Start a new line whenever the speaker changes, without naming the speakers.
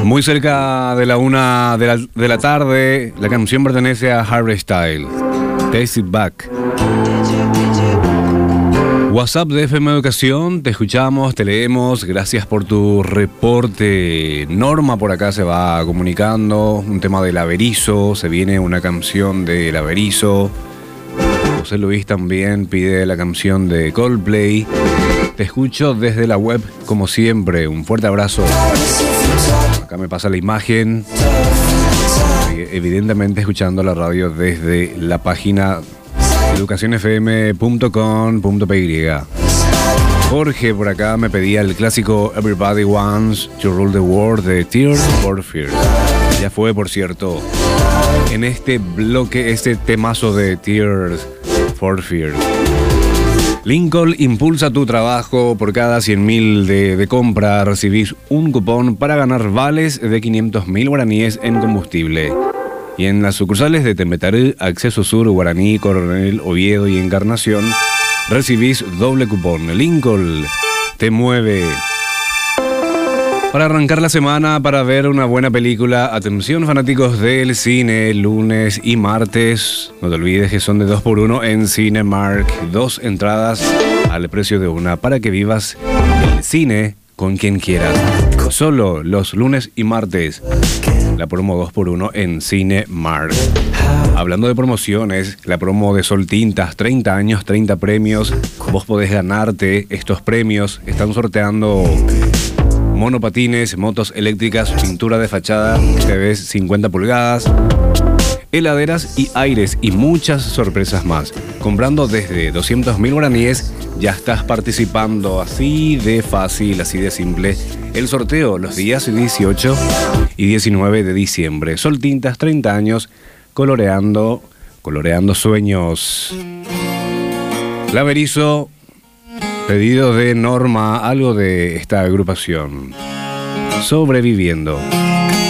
Muy cerca de la 1 de la tarde, la canción pertenece a Harry Styles, Take It Back. WhatsApp de FM Educación, te escuchamos, te leemos, gracias por tu reporte. Norma por acá se va comunicando, un tema del Averizo, se viene una canción del Averizo. José Luis también pide la canción de Coldplay. Te escucho desde la web, como siempre, un fuerte abrazo. Acá me pasa la imagen, evidentemente escuchando la radio desde la página educacionfm.com.py. Jorge por acá me pedía el clásico Everybody Wants to Rule the World de Tears for Fears. Ya fue, por cierto, en este bloque, este temazo de Tears for Fears. Lincoln impulsa tu trabajo. Por cada 100.000 de compra recibís un cupón para ganar vales de 500.000 guaraníes en combustible. Y en las sucursales de Tembetarú, Acceso Sur, Guaraní, Coronel Oviedo y Encarnación, recibís doble cupón. Lincoln te mueve. Para arrancar la semana, para ver una buena película, atención fanáticos del cine, lunes y martes, no te olvides que son de 2x1 en Cinemark. 2 entradas al precio de una para que vivas el cine con quien quieras. Solo los lunes y martes. La promo 2x1 en Cinemark. Hablando de promociones, la promo de Sol Tintas, 30 años, 30 premios. Vos podés ganarte estos premios. Están sorteando monopatines, motos eléctricas, pintura de fachada, TVs 50 pulgadas, heladeras y aires y muchas sorpresas más. Comprando desde 200.000 guaraníes ya estás participando. Así de fácil, así de simple. El sorteo los días 18 y 19 de diciembre. Sol Tintas, 30 años, coloreando sueños. La Averizo, pedido de Norma, algo de esta agrupación. Sobreviviendo.